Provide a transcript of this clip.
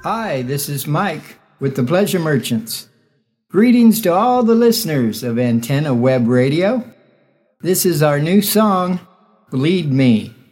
Hi, this is Mike with the Pleasure Merchants. Greetings to all the listeners of Antenna Web Radio. This is our new song, Bleed Me.